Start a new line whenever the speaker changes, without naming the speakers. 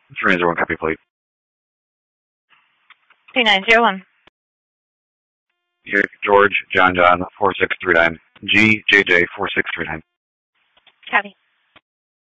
301 copy plate.
2901.
Here, George, John, 4639. GJJ 4639.
Copy.